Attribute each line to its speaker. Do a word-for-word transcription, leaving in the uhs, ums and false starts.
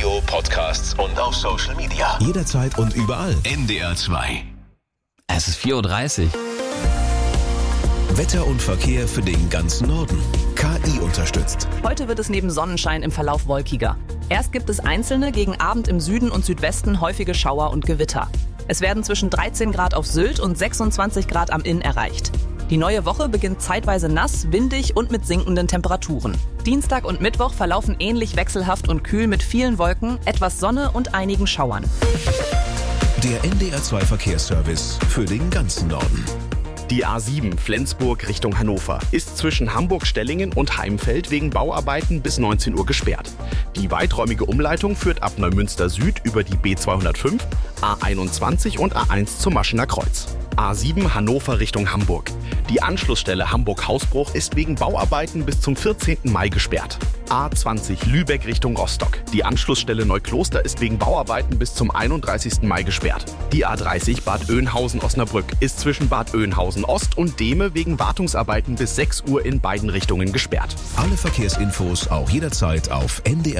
Speaker 1: Radio, Podcasts und auf Social Media.
Speaker 2: Jederzeit und überall.
Speaker 1: N D R zwei.
Speaker 3: Es ist vier Uhr dreißig.
Speaker 2: Wetter und Verkehr für den ganzen Norden. K I unterstützt.
Speaker 4: Heute wird es neben Sonnenschein im Verlauf wolkiger. Erst gibt es einzelne, gegen Abend im Süden und Südwesten häufige Schauer und Gewitter. Es werden zwischen dreizehn Grad auf Sylt und sechsundzwanzig Grad am Inn erreicht. Die neue Woche beginnt zeitweise nass, windig und mit sinkenden Temperaturen. Dienstag und Mittwoch verlaufen ähnlich wechselhaft und kühl mit vielen Wolken, etwas Sonne und einigen Schauern.
Speaker 2: Der N D R zwei Verkehrsservice für den ganzen Norden.
Speaker 5: Die A sieben Flensburg Richtung Hannover ist zwischen Hamburg-Stellingen und Heimfeld wegen Bauarbeiten bis neunzehn Uhr gesperrt. Die weiträumige Umleitung führt ab Neumünster Süd über die B zweihundertfünf, A einundzwanzig und A eins zum Maschener Kreuz. A sieben Hannover Richtung Hamburg. Die Anschlussstelle Hamburg-Hausbruch ist wegen Bauarbeiten bis zum vierzehnten Mai gesperrt. A zwanzig Lübeck Richtung Rostock. Die Anschlussstelle Neukloster ist wegen Bauarbeiten bis zum einunddreißigsten Mai gesperrt. Die A dreißig Bad Oeynhausen-Osnabrück ist zwischen Bad Oeynhausen Ost und Dehme wegen Wartungsarbeiten bis sechs Uhr in beiden Richtungen gesperrt.
Speaker 2: Alle Verkehrsinfos auch jederzeit auf N D R